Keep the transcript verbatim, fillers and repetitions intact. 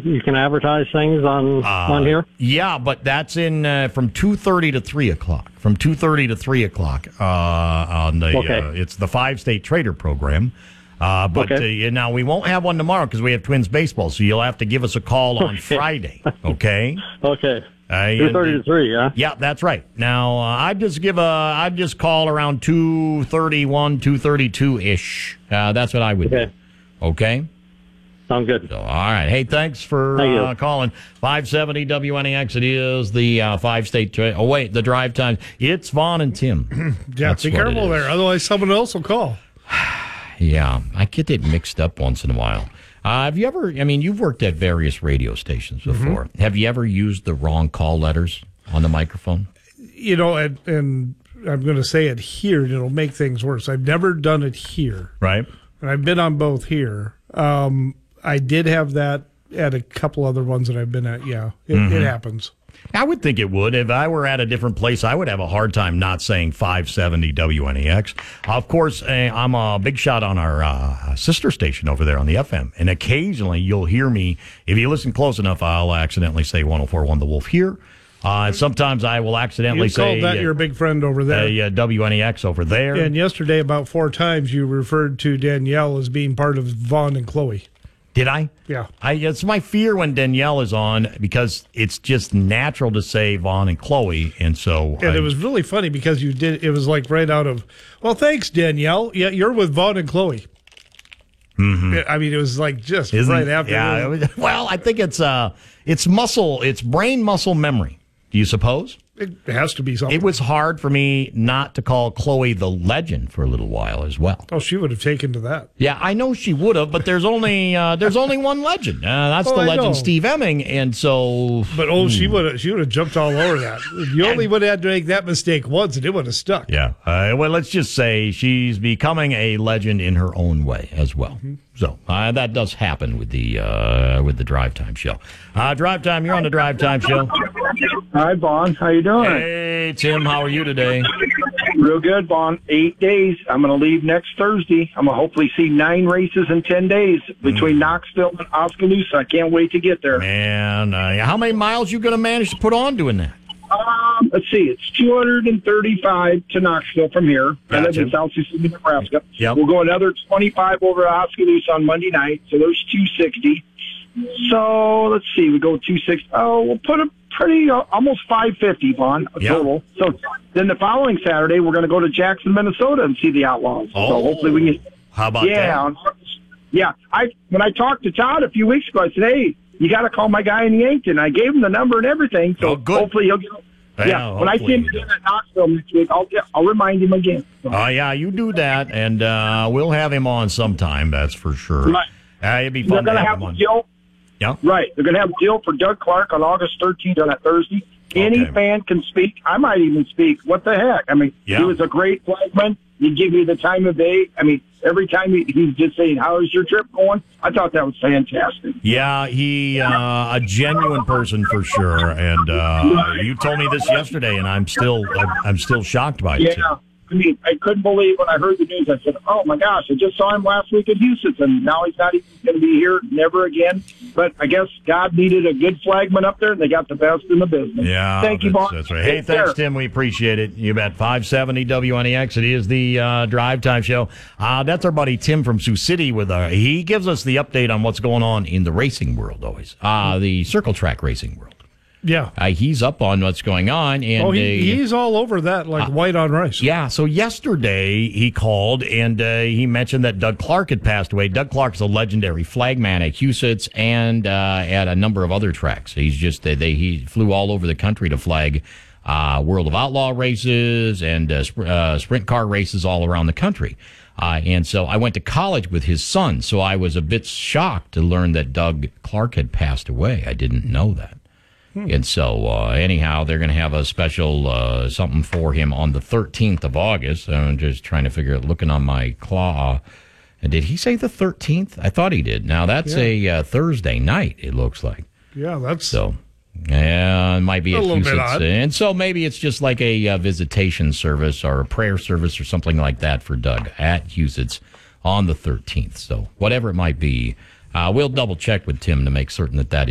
you can advertise things on Uh, on here? Yeah, but that's in uh, from two thirty to three o'clock. From two thirty to three o'clock uh, on the Okay. uh, it's the Five State Trader program. Uh, but Okay. uh, now we won't have one tomorrow because we have Twins baseball, so you'll have to give us a call on Friday. Okay. Okay. Uh, Two thirty to three, yeah. Yeah, that's right. Now uh, I'd just give a I'd just call around two thirty one, two thirty two ish. Uh, that's what I would Okay. do. Okay. Sounds good. So, all right. Hey, thanks for Thank uh, you. calling. five seventy W N E X. It is the uh, five state. Tra- oh, wait, the drive time. It's Vaughn and Tim. Yeah, That's be what it careful is. there. Otherwise, someone else will call. Yeah, I get it mixed up once in a while. Uh, have you ever, I mean, you've worked at various radio stations before. Mm-hmm. Have you ever used the wrong call letters on the microphone? You know, and, and I'm going to say it here, and it'll make things worse. I've never done it here, Right. and I've been on both here. Um, I did have that at a couple other ones that I've been at. Yeah, it, Mm-hmm. it happens. I would think it would. If I were at a different place, I would have a hard time not saying five seventy W N E X. Of course, uh, I'm a big shot on our uh, sister station over there on the F M. And occasionally you'll hear me, if you listen close enough, I'll accidentally say one oh four point one The Wolf here. Uh, and sometimes I will accidentally You say called that uh, your big friend over there. uh, W N E X over there. And yesterday, about four times, you referred to Danielle as being part of Vaughn and Chloe. Did I? Yeah. I, it's my fear when Danielle is on because it's just natural to say Vaughn and Chloe. And so. And I, it was really funny because you did, it was like right out of, well, thanks, Danielle. Yeah, you're with Vaughn and Chloe. Mm-hmm. I mean, it was like just Isn't- right after. Yeah. it was- well, I think it's uh, it's muscle, it's brain muscle memory. Do you suppose? It has to be something. It was hard for me not to call Chloe the legend for a little while as well. Oh, she would have taken to that. Yeah, I know she would have, but there's only uh, there's only one legend. Uh, that's Oh, the I legend know. Steve Emming, and so But oh, she would have she would have jumped all over that. You only would have had to make that mistake once, and it would have stuck. yeah. Uh, well, let's just say she's becoming a legend in her own way as well. Mm-hmm. So uh, that does happen with the uh, with the Drive Time Show. Uh, Drive Time, you're on the Drive Time Show. Hi, Vaughn. How you doing? Hey, Tim, how are you today? Real good, Vaughn. Eight days. I'm going to leave next Thursday. I'm going to hopefully see nine races in ten days between Knoxville and Oskaloosa. I can't wait to get there. Man, uh, how many miles you going to manage to put on doing that? Um, let's see. It's two hundred thirty-five to Knoxville from here. I live in Gotcha. South Sioux City, Nebraska. Yep. We'll go another twenty-five over to Oskaloosa on Monday night, so there's two sixty. So let's see. We go two sixty. Oh, we'll put a pretty uh, almost five fifty, Vaughn, Yep. total. So then the following Saturday, we're going to go to Jackson, Minnesota, and see the Outlaws. Oh, so hopefully we can. How about Yeah, that? on- yeah. I when I talked to Todd a few weeks ago, I said, "Hey, you got to call my guy in Yankton." I gave him the number and everything. So Oh, good. hopefully he'll get. Yeah, Yeah, when I hopefully see him he again does. at Knoxville next week, I'll get, I'll remind him again. So, Oh, yeah, you do that, and uh, we'll have him on sometime, that's for sure. Right. Uh, it'd be they're fun to going to have have him a on. deal. Yeah. Right. They're going to have a deal for Doug Clark on August thirteenth on that Thursday. Any Okay. fan can speak. I might even speak. What the heck? I mean, Yeah. he was a great flagman. He'd give you the time of day. I mean, every time he, he's just saying, "How's your trip going?" I thought that was fantastic. Yeah, he uh, a genuine person for sure, and uh, you told me this yesterday, and I'm still I'm, I'm still shocked by it. Yeah. I mean, I couldn't believe when I heard the news. I said, "Oh my gosh! I just saw him last week at Houston, and now he's not even going to be here, never again." But I guess God needed a good flagman up there, and they got the best in the business. Yeah, thank you, that's, Vaughn. that's right. Hey, Take thanks, care. Tim. We appreciate it. You bet. five seventy W N E X. It is the uh, Drive Time Show. Uh, that's our buddy Tim from Sioux City. With uh, he gives us the update on what's going on in the racing world. Always, uh, the circle track racing world. Yeah. Uh, he's up on what's going on, and Oh, he, uh, he's all over that like white on rice. Yeah, so yesterday he called and uh, he mentioned that Doug Clark had passed away. Doug Clark's a legendary flagman at Huset's and uh, at a number of other tracks. He's just they, they he flew all over the country to flag uh, World of Outlaw races and uh, sp- uh, sprint car races all around the country. Uh, and so I went to college with his son, so I was a bit shocked to learn that Doug Clark had passed away. I didn't know that. And so, uh, anyhow, they're going to have a special uh, something for him on the thirteenth of August. I'm just trying to figure out, looking on my claw. And did he say the thirteenth? I thought he did. Now, that's Yeah. a uh, Thursday night, it looks like. Yeah, that's So, yeah, it might be A a, little few bit sets- odd. And so maybe it's just like a uh, visitation service or a prayer service or something like that for Doug at Huset's on the thirteenth. So, whatever it might be, uh, we'll double check with Tim to make certain that that